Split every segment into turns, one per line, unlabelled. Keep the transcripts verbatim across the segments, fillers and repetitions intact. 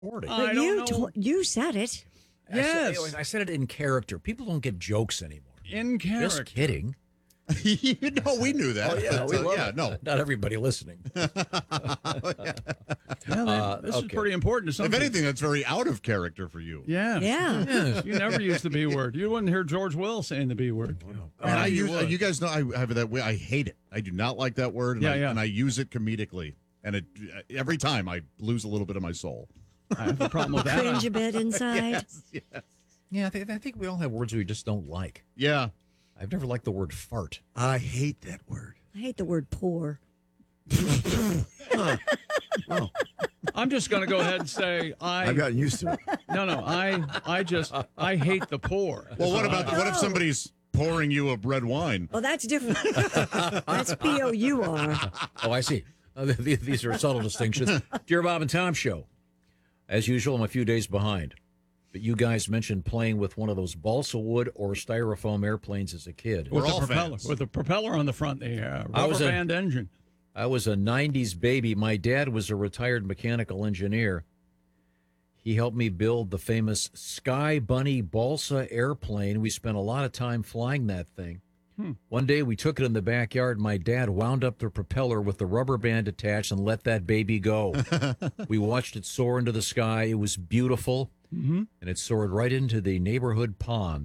forty.
I
But
don't
you
know.
to- you said it.
Yes.
I said, I said it in character. People don't get jokes anymore.
In character.
Just kidding.
you know, we knew that.
Oh, yeah, we
Uh,
love
yeah,
it.
no.
Not everybody listening.
Yeah, that-
Uh,
this is
okay.
pretty important to some
If
people.
anything, that's very out of character for you.
Yeah.
Yeah.
You never use the B word. You wouldn't hear George Will saying the B word.
And I
you
use,
would.
you guys know I have that way. I hate it. I do not like that word, and,
Yeah,
I,
yeah.
and I use it comedically. And it every time I lose a little bit of my soul.
I have a problem with that.
Cringe a bit inside.
yes.
Yeah, I think, I think we all have words we just don't like.
Yeah.
I've never liked the word fart.
I hate that word.
I hate the word poor.
I'm just going to go ahead and say I.
I've gotten used to it.
No, no. I. I just. I hate the poor.
Well, what about what if
No.
somebody's pouring you a red wine?
Well, that's different. That's P O U R.
Oh, I see. Uh, th- th- these are subtle distinctions. Dear Bob and Tom show. As usual, I'm a few days behind. But you guys mentioned playing with one of those balsa wood or styrofoam airplanes as a kid.
We're
with the
all
propeller,
fans.
with the propeller on the front, the uh,
I was
rubber
a-
band engine.
I was a nineties baby. My dad was a retired mechanical engineer. He helped me build the famous Sky Bunny balsa airplane. We spent a lot of time flying that thing.
Hmm.
One day we took it in the backyard. My dad wound up the propeller with the rubber band attached and let that baby go. We watched it soar into the sky. It was beautiful.
Mm-hmm.
And it soared right into the neighborhood pond.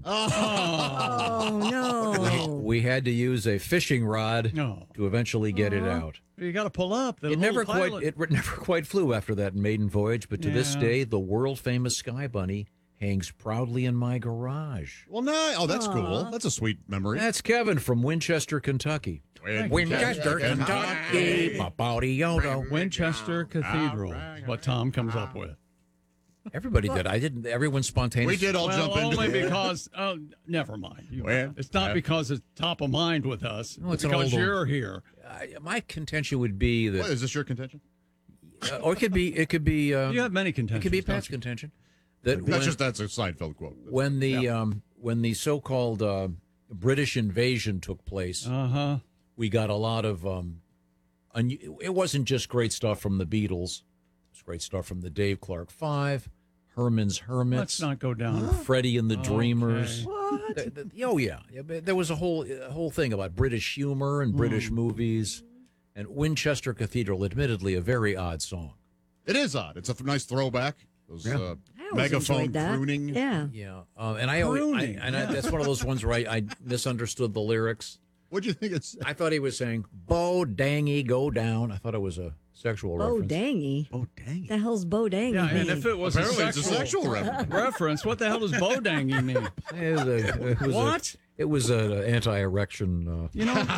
Oh, no.
We had to use a fishing rod
No.
to eventually get it
Aw.
out.
You got to pull up. The
It
little
never quite
pilot-
it never quite flew after that maiden voyage, but to this
Yeah.
day, the world famous Sky Bunny hangs proudly in my garage.
Well, no. Oh, that's cool.
Aw.
That's a sweet memory.
That's Kevin from Winchester, Kentucky. Winchester, Kentucky. Ba-ba-dee-yo-do.
Winchester Cathedral is what Tom comes up with.
Everybody did. I didn't. Everyone spontaneous.
We did all
Well,
jump into
only
it.
because, oh, never mind. You-
Well,
it's not
yeah.
because it's top of mind with us.
No, it's
it's
an
because
old-
you're here.
I, my contention would be
What,
that,
is this your contention?
uh, or it could be, it could be, uh,
You have many
it
contentions.
could be
don't
Pat's
you?
contention that
That's
when,
just that's a Seinfeld quote.
when the um, when the so-called uh, British invasion took place.
Uh-huh.
We got a lot of um un- it wasn't just great stuff from the Beatles. It was great stuff from the Dave Clark Five, Herman's Hermits,
Let's not go down.
Freddie and the Dreamers.
What?
The- the- oh yeah. Yeah, but there was a whole a whole thing about British humor and British movies, and Winchester Cathedral. Admittedly, a very odd song.
It is odd. It's a nice throwback. Those uh,
I always
megaphone
enjoyed that.
crooning.
Yeah.
Yeah, uh, and I always I,
Crooning.
and I, that's one of those ones where I, I misunderstood the lyrics.
What do you think it's?
I thought he was saying "Bo dangy, go down." I thought it was a sexual
Bo
reference.
dangy.
Oh, dang.
The hell's Bo dangy?
Yeah, and
mean?
if it was
Apparently
a
it's a
sexual,
sexual reference.
reference, what the hell does bodangy mean?
It was a, it was
What?
A, it was an anti-erection. Uh,
You know,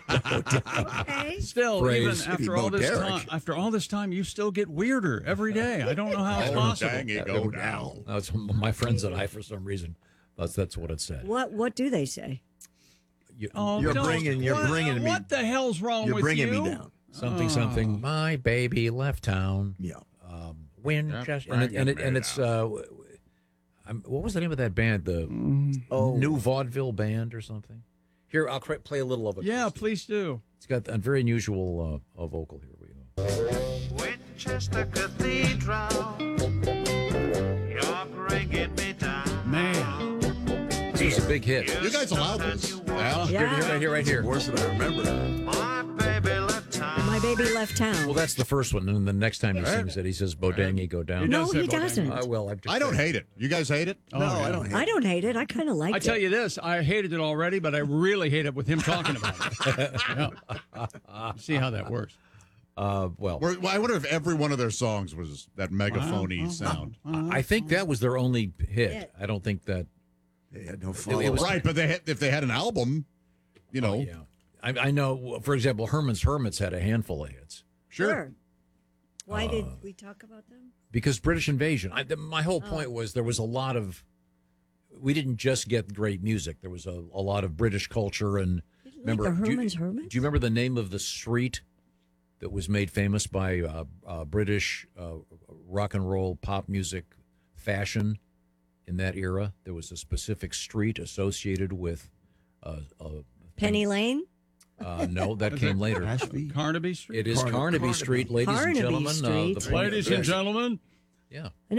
Okay.
still,
Phrase.
even after
Maybe
all this
Bo
time,
Derek.
after all this time, you still get weirder every day. I don't know how it's
Oh,
possible.
dang it, go down.
that's my friends and I, for some reason, that's that's what it said.
What What do they say?
You-
Oh,
You're
don't-
bringing- you're
what,
bringing me-
What the hell's wrong
You're
with
bringing
you?
me down.
something
Oh.
something. My baby left town.
Yeah.
Um, Winchester,
Yeah,
and it, and, it,
bring
and
me
it's uh, w- w- I'm- what was the name of that band? The
Oh.
New Vaudeville Band or something. Here, I'll cra- play a little of it.
Yeah,
first.
please do.
It's got a very unusual uh, uh, vocal. Here we go.
Winchester Cathedral, you're bringing me down.
Man.
This was a big hit.
You guys allowed this. Yeah.
Here, here, right here, right here.
Worse than I remember.
My baby left town.
My baby left town.
Well, that's the first one, and then the next time he sings it, he says "Bodangy, go down."
He
no,
does say
he
bodangy.
doesn't.
I will. I've just
I don't
said-
hate it. You guys hate it?
Oh,
no,
yeah.
I don't hate
I
it.
don't hate it. I kind of like
I
it.
tell you this, I hated it already, but I really hate it with him talking about it. Yeah. See how that works.
Uh, well,
Well, I wonder if every one of their songs was that megaphony
Wow.
sound.
I think that was their only hit.
Hit.
I don't think that.
They had no follow.
It was-
Right, but they had, if they had an album, you know,
Oh, yeah, I, I know. For example, Herman's Hermits had a handful of hits
sure.
Why
Uh,
did we talk about them?
because British Invasion. I, the, my whole point was there was a lot of. We didn't just get great music. There was a, a lot of British culture and.
You didn't
Remember
like the
do you-
Herman's Hermits?
Do you remember the name of the street that was made famous by uh, uh, British uh, rock and roll pop music fashion in that era? There was a specific street associated with uh, uh,
Penny Lane?
Uh, no, that came later.
Ashby?
Carnaby Street?
It is
Carnaby-
Carnaby,
Carnaby.
Street, ladies
Carnaby
and gentlemen.
Street.
Uh, the point-
Ladies
yes.
and gentlemen,
Yeah.